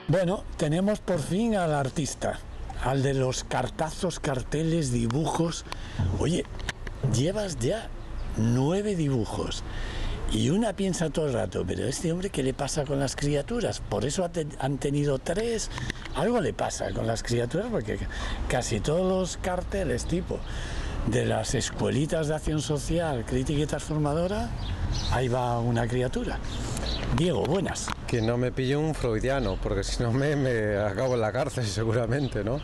Bueno, tenemos por fin al artista, al de los cartazos, carteles, dibujos. Oye, llevas ya 9 dibujos y una piensa todo el rato, pero este hombre, ¿qué le pasa con las criaturas? Por eso han tenido 3. Algo le pasa con las criaturas, porque casi todos los carteles tipo de las escuelitas de acción social, crítica y transformadora, ahí va una criatura. Diego, buenas. Que no me pille un freudiano, porque si no me acabo en la cárcel seguramente, ¿no?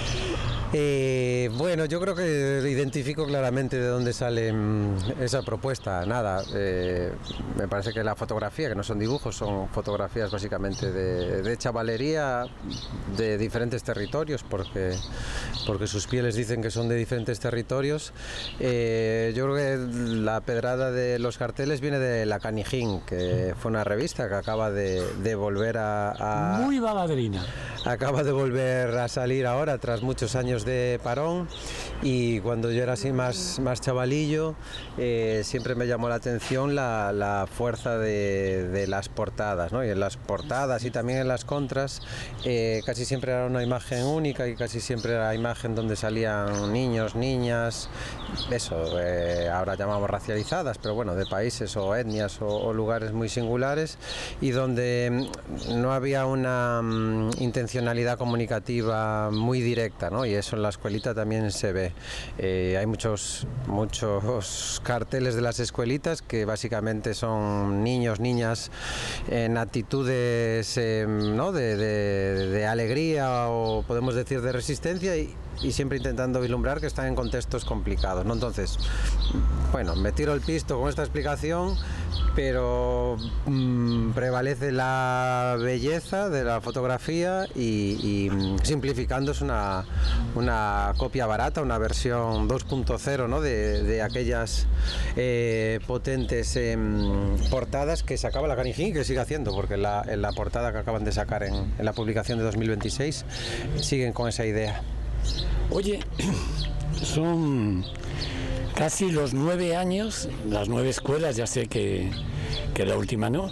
Bueno, yo creo que identifico claramente de dónde sale esa propuesta. Nada, me parece que la fotografía, que no son dibujos, son fotografías básicamente de chavalería de diferentes territorios, porque sus pieles dicen que son de diferentes territorios. Yo creo que la pedrada de los carteles viene de La Canijín, que fue una revista que acaba de volver a muy baladrina. Acaba de volver a salir ahora tras muchos años de parón, y cuando yo era así más chavalillo, siempre me llamó la atención la fuerza de las portadas, ¿no? Y en las portadas y también en las contras casi siempre era una imagen única, y casi siempre era imagen donde salían niños, niñas, eso, ahora llamamos racializadas, pero bueno, de países o etnias o lugares muy singulares, y donde no había una intencionalidad comunicativa muy directa, ¿no? Y eso en la escuelita también se ve. Hay muchos carteles de las escuelitas que básicamente son niños, niñas en actitudes ¿no? de alegría, o podemos decir de resistencia, y siempre intentando vislumbrar que están en contextos complicados, ¿no? Entonces, bueno, me tiro el pisto con esta explicación, pero prevalece la belleza de la fotografía, y simplificando es una copia barata, una versión 2.0, ¿no? de aquellas potentes portadas que sacaba La Canijín, que sigue haciendo, porque en la portada que acaban de sacar en la publicación de 2026 siguen con esa idea. Oye, son casi los 9 años, las 9 escuelas, ya sé que la última no,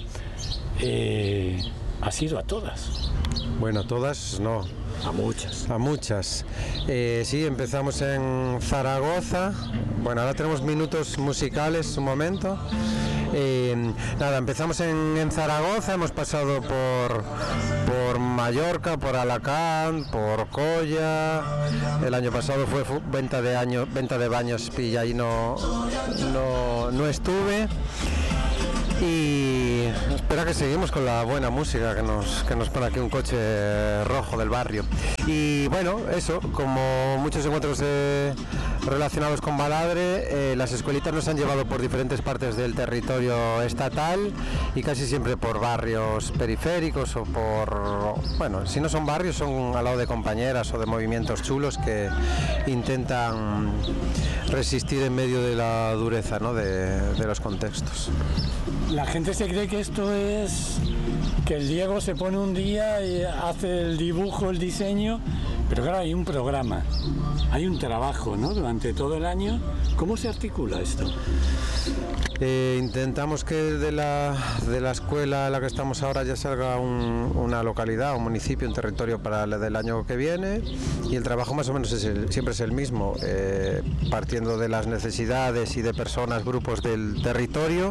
has ido a todas. Bueno, todas no. A muchas. A muchas. Sí, empezamos en Zaragoza. Bueno, ahora tenemos minutos musicales, un momento. Nada, empezamos en Zaragoza, hemos pasado por Mallorca, por Alacant, por Colla. El año pasado fue venta de baños, y ahí no estuve. Y espera, que seguimos con la buena música que nos pone aquí un coche rojo del barrio. Y bueno, eso, como muchos encuentros relacionados con Baladre, las escuelitas nos han llevado por diferentes partes del territorio estatal, y casi siempre por barrios periféricos, o bueno, si no son barrios, son al lado de compañeras o de movimientos chulos que intentan resistir en medio de la dureza, ¿no? de los contextos. La gente se cree que esto es que el Diego se pone un día y hace el dibujo, el diseño, pero claro, hay un programa, hay un trabajo, ¿no? Durante todo el año. ¿Cómo se articula esto? Intentamos que de la escuela en la que estamos ahora ya salga una localidad, un municipio, un territorio para el del año que viene, y el trabajo más o menos siempre es el mismo, partiendo de las necesidades y de personas, grupos del territorio,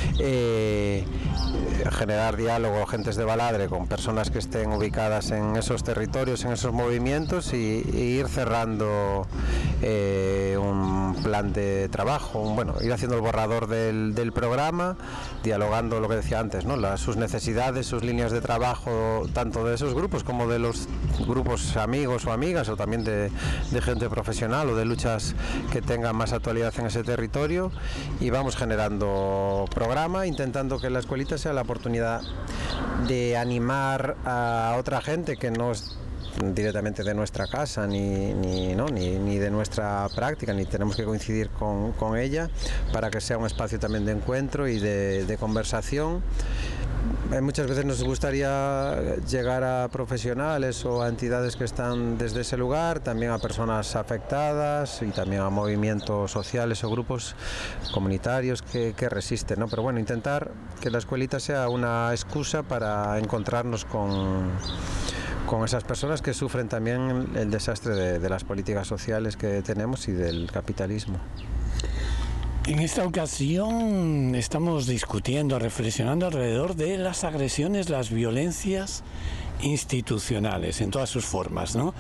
generar diálogo, gentes de Baladre, con personas que estén ubicadas en esos territorios, en esos movimientos, y ir cerrando un plan de trabajo, ir haciendo el borrador del programa, dialogando lo que decía antes, ¿no? Sus necesidades, sus líneas de trabajo, tanto de esos grupos como de los grupos amigos o amigas, o también de gente profesional o de luchas que tengan más actualidad en ese territorio, y vamos generando programa, intentando que la escuelita sea la oportunidad de animar a otra gente que no es directamente de nuestra casa ni de nuestra práctica, ni tenemos que coincidir con ella, para que sea un espacio también de encuentro y de conversación, Muchas veces nos gustaría llegar a profesionales o a entidades que están desde ese lugar, también a personas afectadas y también a movimientos sociales o grupos comunitarios que resisten, ¿no? Pero bueno, intentar que la escuelita sea una excusa para encontrarnos con esas personas que sufren también el desastre de las políticas sociales que tenemos y del capitalismo. En esta ocasión estamos discutiendo, reflexionando alrededor de las agresiones, las violencias institucionales en todas sus formas, ¿no?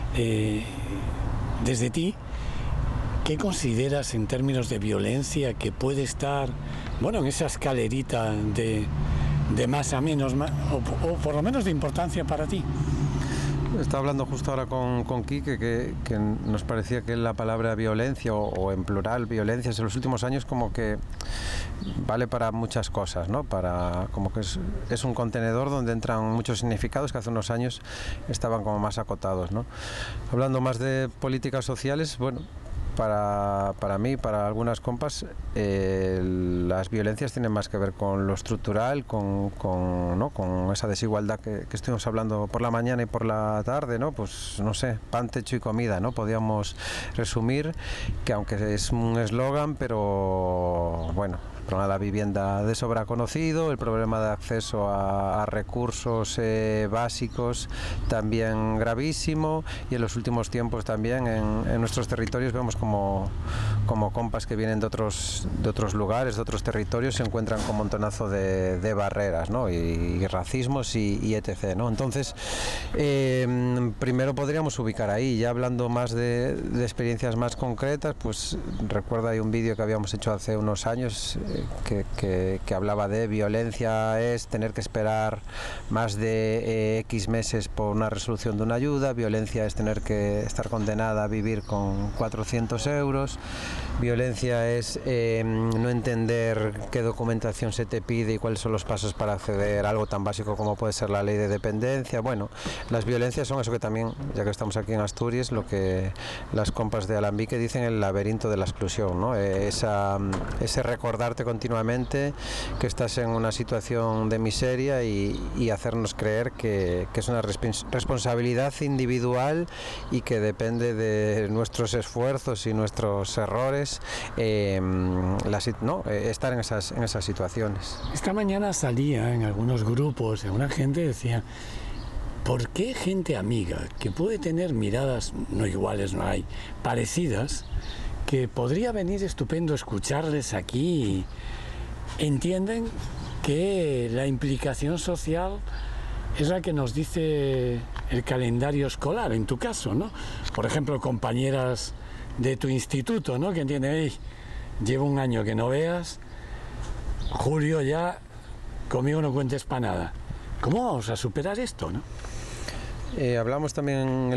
Desde ti, ¿qué consideras en términos de violencia que puede estar, bueno, en esa escalerita de más a menos, o por lo menos de importancia para ti? Estaba hablando justo ahora con Quique que nos parecía que la palabra violencia o en plural violencias en los últimos años como que vale para muchas cosas, ¿no? Como que es un contenedor donde entran muchos significados que hace unos años estaban como más acotados, ¿no? Hablando más de políticas sociales, bueno, para mí, para algunas compas, las violencias tienen más que ver con lo estructural, con esa desigualdad que estuvimos hablando por la mañana y por la tarde, ¿no? Pues no sé, pan, techo y comida, ¿no? Podríamos resumir que aunque es un eslogan, pero bueno, el problema de la vivienda de sobra conocido, el problema de acceso a recursos básicos también gravísimo, y en los últimos tiempos también en nuestros territorios vemos como compas que vienen de otros lugares, de otros territorios, se encuentran con un montonazo de barreras, ¿no? y racismos y etc., ¿no? Entonces, primero podríamos ubicar ahí, ya hablando más de experiencias más concretas, pues recuerda hay un vídeo que habíamos hecho hace unos años que hablaba de violencia es tener que esperar más de X meses por una resolución de una ayuda, violencia es tener que estar condenada a vivir con 400 euros, violencia es no entender qué documentación se te pide y cuáles son los pasos para acceder a algo tan básico como puede ser la ley de dependencia. Bueno, las violencias son eso que también, ya que estamos aquí en Asturias, lo que las compas de Alambique dicen el laberinto de la exclusión, ¿no? Ese recordarte continuamente que estás en una situación de miseria y hacernos creer que es una responsabilidad individual y que depende de nuestros esfuerzos y nuestros errores estar en esas situaciones. Esta mañana salía en algunos grupos, alguna gente decía, ¿por qué gente amiga que puede tener miradas no iguales, no hay, parecidas, que podría venir estupendo escucharles aquí, entienden que la implicación social es la que nos dice el calendario escolar, en tu caso, ¿no? Por ejemplo, compañeras de tu instituto, ¿no? Que entienden, hey, llevo un año que no veas, Julio ya, conmigo no cuentes para nada. ¿Cómo vamos a superar esto, no? Hablamos también